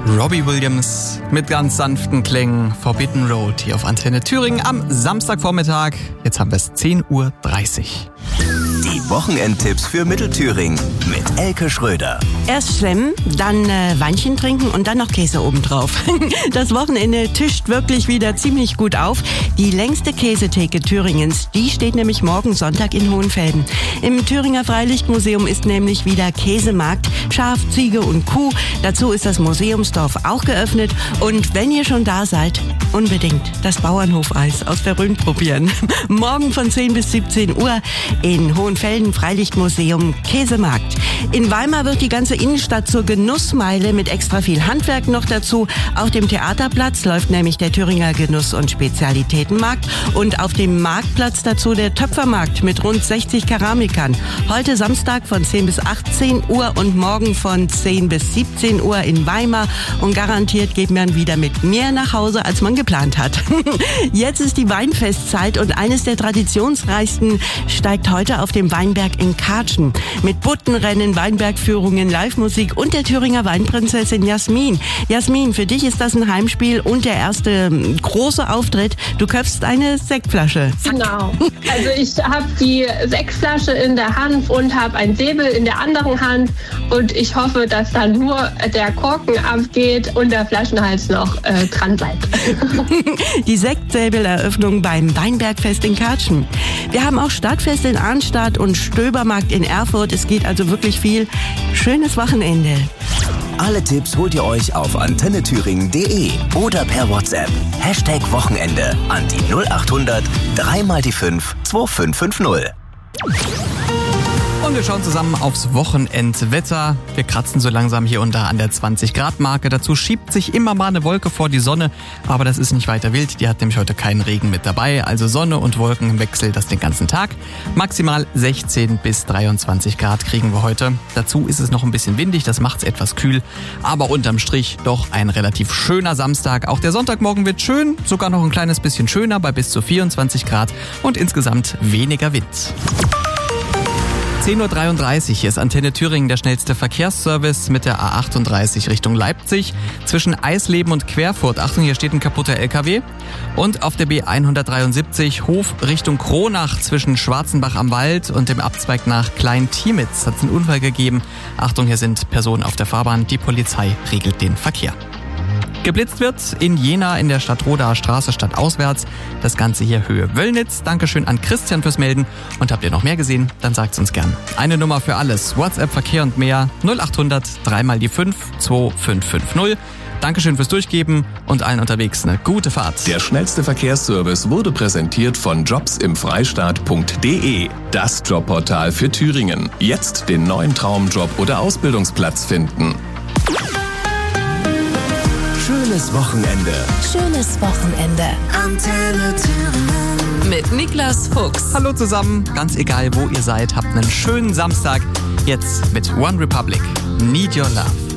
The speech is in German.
Robbie Williams mit ganz sanften Klängen, Forbidden Road hier auf Antenne Thüringen am Samstagvormittag. Jetzt haben wir es 10.30 Uhr. Die Wochenendtipps für Mittelthüringen mit Elke Schröder. Erst schlemmen, dann Weinchen trinken und dann noch Käse obendrauf. Das Wochenende tischt wirklich wieder ziemlich gut auf. Die längste Käsetheke Thüringens, die steht nämlich morgen Sonntag in Hohenfelden. Im Thüringer Freilichtmuseum ist nämlich wieder Käsemarkt, Schaf, Ziege und Kuh. Dazu ist das Museumsdorf auch geöffnet. Und wenn ihr schon da seid, unbedingt das Bauernhofeis aus der Rhön probieren. Morgen von 10 bis 17 Uhr in Hohenfelden Freilichtmuseum Käsemarkt. In Weimar wird die ganze Innenstadt zur Genussmeile mit extra viel Handwerk noch dazu. Auf dem Theaterplatz läuft nämlich der Thüringer Genuss- und Spezialitätenmarkt und auf dem Marktplatz dazu der Töpfermarkt mit rund 60 Keramikern. Heute Samstag von 10 bis 18 Uhr und morgen von 10 bis 17 Uhr in Weimar und garantiert geht man wieder mit mehr nach Hause, als man geplant hat. Jetzt ist die Weinfestzeit und eines der traditionsreichsten steigt heute auf dem Weinberg in Kartschen. Mit Buttenrennen, Weinbergführungen, Live-Musik und der Thüringer Weinprinzessin Jasmin. Jasmin, für dich ist das ein Heimspiel und der erste große Auftritt. Du köpfst eine Sektflasche. Genau. Also ich habe die Sektflasche in der Hand und habe ein Säbel in der anderen Hand und ich hoffe, dass dann nur der Korken abgeht und der Flaschenhals noch dran bleibt. Die Sektsäbeleröffnung beim Weinbergfest in Kartschen. Wir haben auch Stadtfest in Arnstadt und Stöbermarkt in Erfurt. Es geht also wirklich viel. Schönes Wochenende. Alle Tipps holt ihr euch auf antennethüringen.de oder per WhatsApp. #Wochenende an die 0800 3 die 5 2550. Und wir schauen zusammen aufs Wochenendwetter. Wir kratzen so langsam hier und da an der 20-Grad-Marke. Dazu schiebt sich immer mal eine Wolke vor die Sonne. Aber das ist nicht weiter wild. Die hat nämlich heute keinen Regen mit dabei. Also Sonne und Wolken im Wechsel das den ganzen Tag. Maximal 16 bis 23 Grad kriegen wir heute. Dazu ist es noch ein bisschen windig. Das macht es etwas kühl. Aber unterm Strich doch ein relativ schöner Samstag. Auch der Sonntagmorgen wird schön. Sogar noch ein kleines bisschen schöner bei bis zu 24 Grad. Und insgesamt weniger Wind. 10.33 Uhr, hier ist Antenne Thüringen, der schnellste Verkehrsservice mit der A38 Richtung Leipzig. Zwischen Eisleben und Querfurt, Achtung, hier steht ein kaputter LKW. Und auf der B173 Hof Richtung Kronach zwischen Schwarzenbach am Wald und dem Abzweig nach Klein-Tiemitz hat es einen Unfall gegeben. Achtung, hier sind Personen auf der Fahrbahn, die Polizei regelt den Verkehr. Geblitzt wird in Jena in der Stadtrodaer Straße stadtauswärts. Das Ganze hier Höhe Wöllnitz. Dankeschön an Christian fürs Melden. Und habt ihr noch mehr gesehen? Dann sagt's uns gern. Eine Nummer für alles. WhatsApp, Verkehr und mehr. 0800 3 die 5 2550. Dankeschön fürs Durchgeben und allen unterwegs eine gute Fahrt. Der schnellste Verkehrsservice wurde präsentiert von jobsimfreistaat.de. Das Jobportal für Thüringen. Jetzt den neuen Traumjob oder Ausbildungsplatz finden. Schönes Wochenende. Schönes Wochenende. Antenne Thüringen. Mit Niklas Fuchs. Hallo zusammen, ganz egal wo ihr seid, habt einen schönen Samstag. Jetzt mit One Republic. Need Your Love.